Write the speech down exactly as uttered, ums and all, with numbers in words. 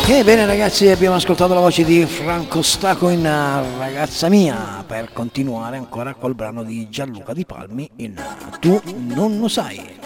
E bene ragazzi, abbiamo ascoltato la voce di Franco Stacco in uh, Ragazza mia, per continuare ancora col brano di Gianluca Di Palmi in uh, Tu non lo sai.